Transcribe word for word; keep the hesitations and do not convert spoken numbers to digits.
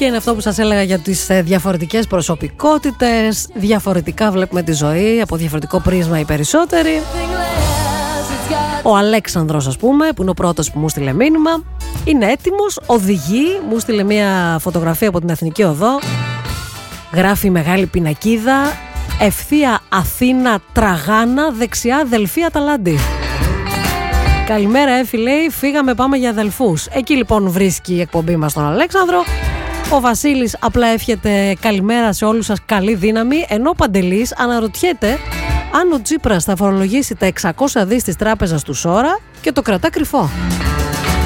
Και είναι αυτό που σας έλεγα για τις διαφορετικές προσωπικότητες. Διαφορετικά βλέπουμε τη ζωή, από διαφορετικό πρίσμα οι περισσότεροι. Ο Αλέξανδρος, ας πούμε, που είναι ο πρώτος που μου στείλε μήνυμα, είναι έτοιμος, οδηγεί, μου στείλε μια φωτογραφία από την Εθνική Οδό. Γράφει μεγάλη πινακίδα, ευθεία Αθήνα Τραγάνα, δεξιά Δελφή Αταλάντη. Καλημέρα Έφη, λέει, φύγαμε, πάμε για αδελφούς. Εκεί λοιπόν βρίσκει η εκπομπή μας τον Αλέξανδρο. Ο Βασίλης απλά εύχεται καλημέρα σε όλους σας, καλή δύναμη. Ενώ ο Παντελής αναρωτιέται αν ο Τσίπρας θα φορολογήσει τα εξακόσια δις της τράπεζας του Σόρα και το κρατά κρυφό.